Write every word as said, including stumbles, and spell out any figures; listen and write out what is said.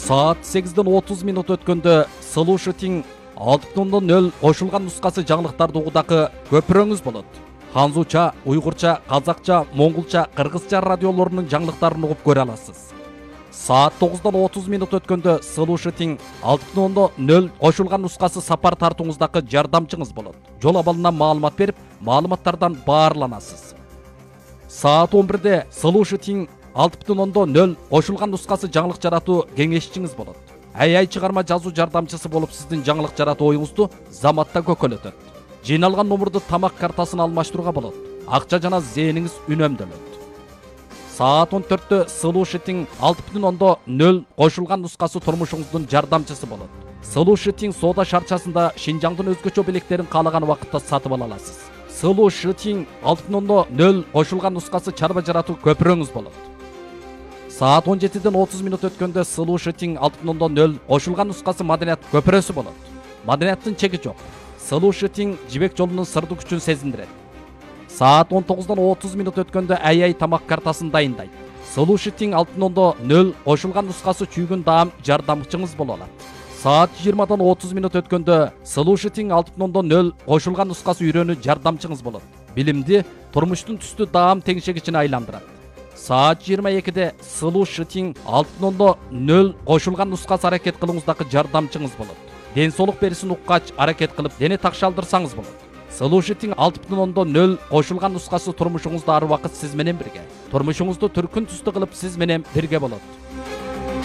Saat сегизден отуз минут өткөндө Слушатиң алты бүтүн нөл кошулган нускасы жаңылыктарды угудагы көпүрөңүз болот. Ханзуча, уйгурча, казакча, моңгулча, кыргызча радиолорунун жаңылыктарын угуп көрө аласыз. Saat тогуздон отуз минут өткөндө Слушатиң алты бүтүн нөл кошулган нускасы сапар тартууңуздагы жардамчыңыз болот. Жол абалынан маалымат берип, маалыматтардан баарланасыз. Saat он бирде Слушатиң алты бүтүн нөл кошулган нускасы жаңылык жаратуу кеңешчиңиз болот. Ай-ай чыгарма жазуу жардамчысы болуп сиздин жаңылык жаратуу оюңузду заматта көкөлөтөт. Жыйналган номурду тамак картасына алмаштырууга болот. Акча жана зээниңиз үнөмдөлөт. Saat он төрттө Слушатиң алты бүтүн нөл кошулган нускасы турмушуңуздун жардамчысы болот. Слушатиң соода шарчасында Шинжаңдын өзгөчө белектерин каалаган убакытта сатып ала аласыз. Слушатиң алты бүтүн нөл кошулган нускасы чарба жаратуу көпүрөңүз болот. Saat он жетиден отуз минут өткөндө Слушатиң алты бүтүн нөл кошулган нускасы маданият көпүрөсү болот. Маданияттын чеги жок. Слушатиң жибек жолунун сырдуу күчүн сезиндирет. Saat он тогуздон отуз минут өткөндө ай-ай тамак картасын дайындайт. Слушатиң алты бүтүн нөл кошулган нускасы чүйгүн даам жардамчыңыз боло алат. Saat жыйырмадан отуз минут өткөндө Слушатиң алты бүтүн нөл кошулган нускасы үйрөнүү жардамчыңыз болот. Билимди турмуштун түстүү даам теңшегичине айландырат. Saat жыйырма экиде Слушатиң алты бүтүн нөл кошулган нускасы аракет кылууңуздагы жардамчыңыз болот. Ден соолук берисин уккач аракет кылып дене такшалдырсаңыз болот. Слушатиң алты бүтүн нөл кошулган нускасы турмушуңузда ар убакыт сиз менен бирге. Турмушуңузду түркүн түстүү кылып сиз менен бирге болот.